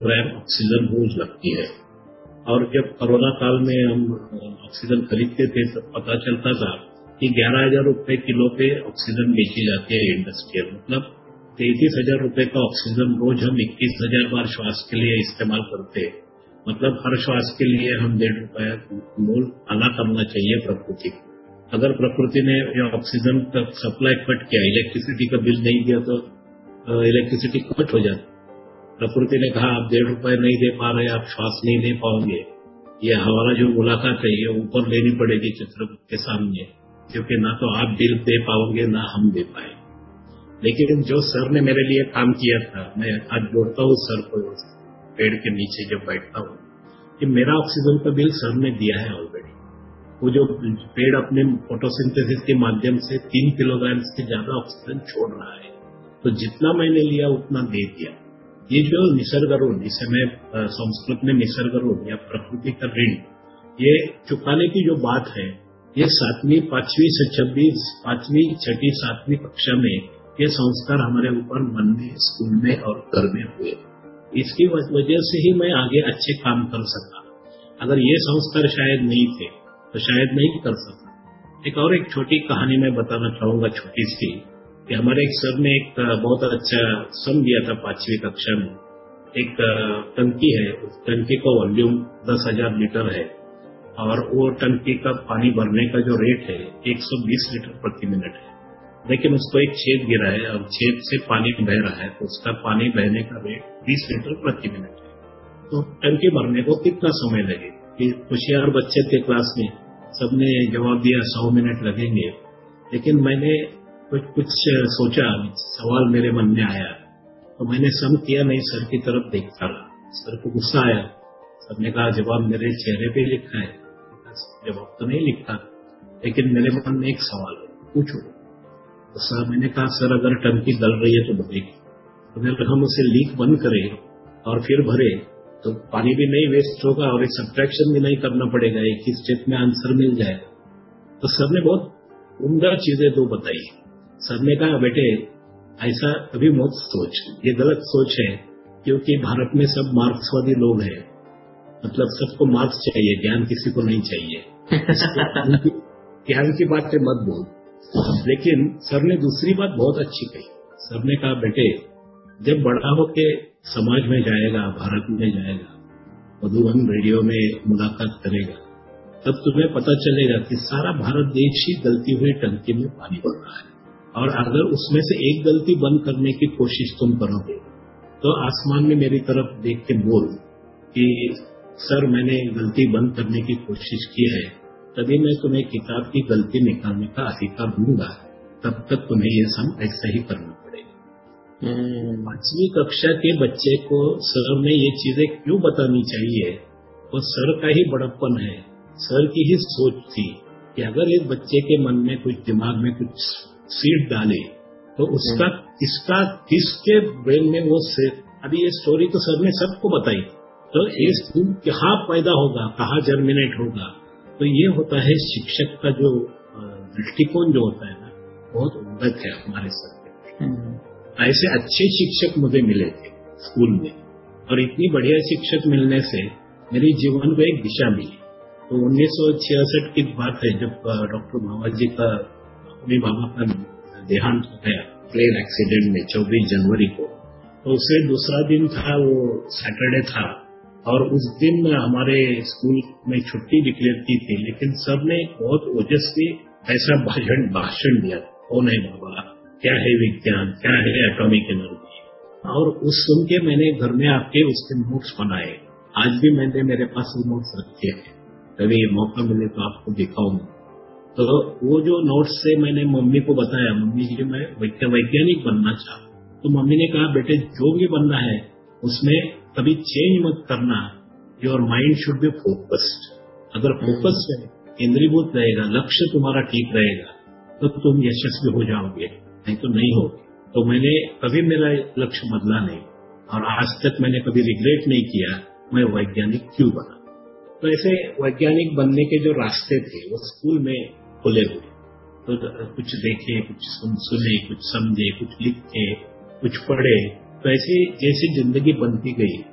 Gram oxygen रोज लगती है। और जब कोरोना काल में हम ऑक्सीजन खरीदते थे तब पता चलता था कि 11,000 रुपए किलो पे ऑक्सीजन बेची जाती है इंडस्ट्रियल, मतलब 33,000 रुपए का ऑक्सीजन रोज हम 21,000 बार श्वास के लिए इस्तेमाल करते हैं। मतलब हर श्वास के लिए हम 1.5 रुपया मोल अदा करना चाहिए प्रकृति को। अगर प्रकृति ने ऑक्सीजन का सप्लाई कट किया, इलेक्ट्रिसिटी का बिल नहीं दिया तो इलेक्ट्रिसिटी कट हो जाती। प्रकृति ने कहा आप 1.5 रुपए नहीं दे पा रहे, आप श्वास नहीं ले पाओगे, ये हमारा जो मुलाकात है ये ऊपर लेनी पड़ेगी चित्रगुप्त के सामने, क्योंकि ना तो आप बिल दे पाओगे ना हम दे पाए। लेकिन जो सर ने मेरे लिए काम किया था, मैं आज जोड़ता हूँ सर को पेड़ के नीचे जब बैठता हूँ, कि मेरा ऑक्सीजन का बिल सर ने दिया है ऑलरेडी। वो जो पेड़ अपने फोटोसिंथेसिस के माध्यम से 3 किलोग्राम से ज्यादा ऑक्सीजन छोड़ रहा है, तो जितना मैंने लिया उतना दे दिया। ये जो निसर्ग ऋण, जिसे मैं संस्कृत में निसर्ग ऋण या प्रकृति का ऋण, ये चुकाने की जो बात है, ये 7वीं 5वीं से 26 5वीं 6वीं 7वीं कक्षा में ये संस्कार हमारे ऊपर मन में, स्कूल में और घर में हुए। इसकी वजह से ही मैं आगे अच्छे काम कर सका। अगर ये संस्कार शायद नहीं थे तो शायद नहीं कर सकता। एक छोटी कहानी मैं बताना चाहूंगा, छोटी सी, कि हमारे एक सर ने एक बहुत अच्छा सम दिया था 5वीं कक्षा में। एक टंकी है, उस टंकी का वॉल्यूम 10,000 लीटर है और वो टंकी का पानी भरने का जो रेट है 120 लीटर प्रति मिनट है। लेकिन उसको एक छेद गिरा है और छेद से पानी बह रहा है, तो उसका पानी बहने का रेट 20 लीटर प्रति मिनट है। तो टंकी भरने को कितना समय लगे? कि होशियार बच्चे थे क्लास में, सबने जवाब दिया 100 मिनट लगेंगे। लेकिन मैंने कुछ सोचा, सवाल मेरे मन में आया, तो मैंने सम किया नहीं, सर की तरफ देखता रहा। सर को गुस्सा आया। सर ने कहा जवाब मेरे चेहरे पे लिखा है। जवाब तो नहीं लिखा, लेकिन मेरे मन में एक सवाल है, पूछो। तो सर, मैंने कहा सर अगर टंकी गल रही है तो भरेगी, अगर हम उसे लीक बंद करें और फिर भरे तो पानी भी नहीं वेस्ट होगा और एक सब्ट्रैक्शन भी नहीं करना पड़ेगा, एक ही स्टेप में आंसर मिल जाएगा। तो सर ने बहुत उम्दा चीजें दो बताई। सर ने कहा बेटे ऐसा कभी मत सोच, ये गलत सोच है, क्योंकि भारत में सब मार्क्सवादी लोग हैं, मतलब सबको मार्क्स चाहिए, ज्ञान किसी को नहीं चाहिए। ज्ञान की बातें मत बोल। लेकिन सर ने दूसरी बात बहुत अच्छी कही। सर ने कहा बेटे जब बड़ा होके समाज में जाएगा, भारत में जाएगा, मधुबन रेडियो में मुलाकात करेगा, तब तुम्हें पता चलेगा कि सारा भारत देश ही गलती हुई टंकी में पानी भर रहा है। और अगर उसमें से एक गलती बंद करने की कोशिश तुम करोगे तो आसमान में मेरी तरफ देख के बोल कि सर मैंने गलती बंद करने की कोशिश की है, तभी मैं तुम्हें किताब की गलती निकालने का अधिकार दूंगा। तब तक तुम्हें ये सम ऐसा ही करना पड़ेगा। 5वीं कक्षा के बच्चे को सर ने ये चीजें क्यों बतानी चाहिए? वो सर का ही बड़प्पन है, सर की ही सोच थी कि अगर एक बच्चे के मन में कुछ, दिमाग में कुछ सीड डाले तो उसका किसके ब्रेन में वो से। अभी ये स्टोरी तो सर ने सबको बताई, तो ये फूल कहाँ पैदा होगा, कहाँ जर्मिनेट होगा। तो ये होता है शिक्षक का जो दृष्टिकोण जो होता है ना, बहुत उन्नत है हमारे सर पे। ऐसे अच्छे शिक्षक मुझे मिले थे स्कूल में, और इतनी बढ़िया शिक्षक मिलने से मेरी जीवन को एक दिशा मिली। तो 1966 की बात है जब डॉक्टर भावाजी का, अपने बाबा का देहांत हो गया प्लेन एक्सीडेंट में 24 जनवरी को। तो उससे दूसरा दिन था, वो सैटरडे था, और उस दिन हमारे स्कूल में छुट्टी डिक्लेयर की थी। लेकिन सर ने बहुत ओजस्वी ऐसा भाषण दिया, कौन है बाबा, क्या है विज्ञान, क्या है एटॉमिक एनर्जी। और उस सुन के मैंने घर में आके उसके नोट्स बनाए। आज भी मैंने मेरे पास वो नोट्स रखे हैं, कभी मौका मिले तो आपको दिखाऊंगा। तो वो जो नोट्स से मैंने मम्मी को बताया, मम्मी जी मैं वैज्ञानिक बनना चाहता। तो मम्मी ने कहा बेटे जो भी बनना है उसमें कभी चेंज मत करना, your mind should be focused. अगर फोकस केंद्रीभूत रहेगा, लक्ष्य तुम्हारा ठीक रहेगा, तो तुम यशस्वी हो जाओगे, नहीं तो नहीं होगे। तो मैंने कभी मेरा लक्ष्य बदला नहीं, और आज तक मैंने कभी रिग्रेट नहीं किया मैं वैज्ञानिक क्यों बना। तो ऐसे वैज्ञानिक बनने के जो रास्ते थे वो स्कूल में खुले हुए। तो कुछ देखे, कुछ सुने, कुछ समझे, कुछ लिखे, कुछ पढ़े। तो ऐसे जैसी जिंदगी बनती गई